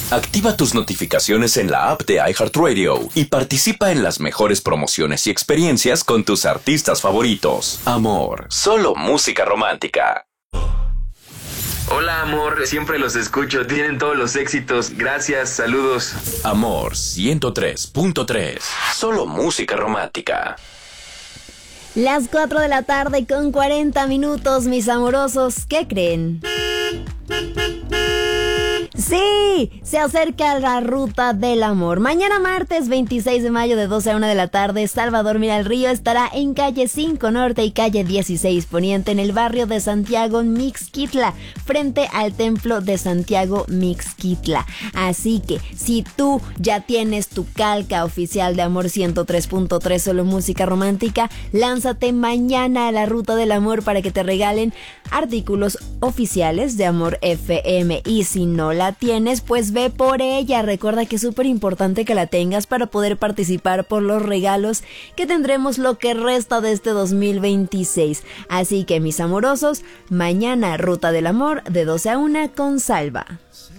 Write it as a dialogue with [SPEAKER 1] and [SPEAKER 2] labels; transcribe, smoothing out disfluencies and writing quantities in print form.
[SPEAKER 1] Activa tus notificaciones en la app de iHeartRadio y participa en las mejores promociones y experiencias con tus artistas favoritos. Amor, solo música romántica.
[SPEAKER 2] Hola, amor, siempre los escucho, tienen todos los éxitos, gracias, saludos.
[SPEAKER 1] Amor 103.3, solo música romántica.
[SPEAKER 3] Las 4 de la tarde con 40 minutos, mis amorosos, ¿qué creen? Sí, se acerca la ruta del amor. Mañana martes 26 de mayo de 12 a 1 de la tarde, Salvador Miralrío estará en calle 5 Norte y calle 16 Poniente en el barrio de Santiago Mixquitla, frente al templo de Santiago Mixquitla. Así que si tú ya tienes tu calca oficial de Amor 103.3 solo música romántica, lánzate mañana a la ruta del amor para que te regalen artículos oficiales de Amor FM. Y si no la tienes, pues ve por ella. Recuerda que es súper importante que la tengas para poder participar por los regalos que tendremos lo que resta de este 2026. Así que, mis amorosos, mañana Ruta del Amor de 12 a 1 con Salva.